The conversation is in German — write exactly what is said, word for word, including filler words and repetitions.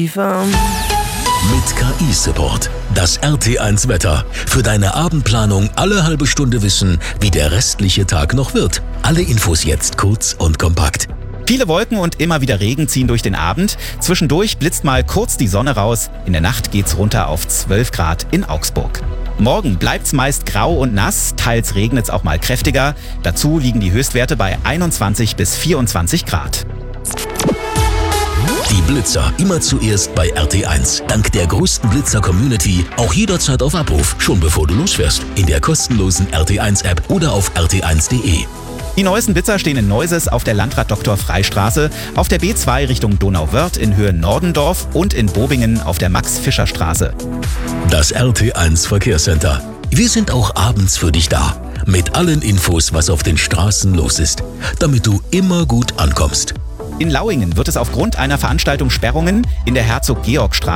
Mit K I-Support. Das R T eins Wetter. Für deine Abendplanung alle halbe Stunde wissen, wie der restliche Tag noch wird. Alle Infos jetzt kurz und kompakt. Viele Wolken und immer wieder Regen ziehen durch den Abend. Zwischendurch blitzt mal kurz die Sonne raus. In der Nacht geht's runter auf zwölf Grad in Augsburg. Morgen bleibt's meist grau und nass, teils regnet's auch mal kräftiger. Dazu liegen die Höchstwerte bei einundzwanzig bis vierundzwanzig Grad. Die Blitzer immer zuerst bei R T eins. Dank der größten Blitzer-Community auch jederzeit auf Abruf, schon bevor du losfährst. In der kostenlosen R T eins App oder auf r t eins punkt de. Die neuesten Blitzer stehen in Neuses auf der Landrat-Doktor-Frei-Straße, auf der B zwei Richtung Donauwörth in Höhe Nordendorf und in Bobingen auf der Max-Fischer-Straße. Das R T eins Verkehrscenter. Wir sind auch abends für dich da. Mit allen Infos, was auf den Straßen los ist. Damit du immer gut ankommst. In Lauingen wird es aufgrund einer Veranstaltung Sperrungen in der Herzog-Georg-Straße